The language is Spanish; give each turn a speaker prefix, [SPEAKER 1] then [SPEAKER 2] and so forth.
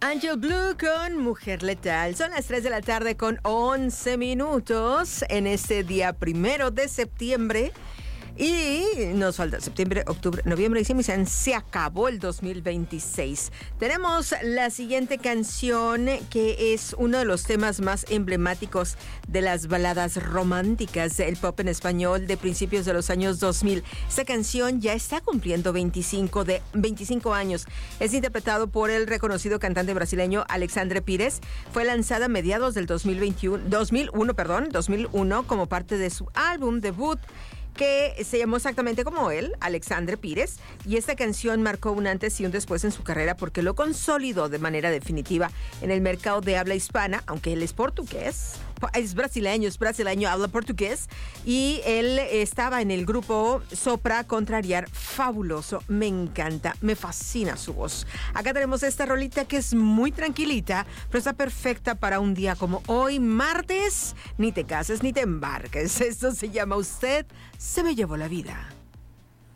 [SPEAKER 1] Angel Blue con Mujer Letal. Son las 3 de la tarde con 11 minutos en este día 1 de septiembre. Y nos falta septiembre, octubre, noviembre, diciembre. Se acabó el 2026. Tenemos la siguiente canción, que es uno de los temas más emblemáticos de las baladas románticas del pop en español de principios de los años 2000. Esta canción ya está cumpliendo 25 años. Es interpretado por el reconocido cantante brasileño Alexandre Pires. Fue lanzada a mediados del 2001 como parte de su álbum debut, que se llamó exactamente como él, Alexandre Pires, y esta canción marcó un antes y un después en su carrera porque lo consolidó de manera definitiva en el mercado de habla hispana, aunque él es portugués, es brasileño, habla portugués, y él estaba en el grupo Sopra Contrariar. Fabuloso, me encanta, me fascina su voz. Acá tenemos esta rolita que es muy tranquilita, pero está perfecta para un día como hoy, martes. Ni te cases ni te embarques. Esto se llama Usted se me llevó la vida.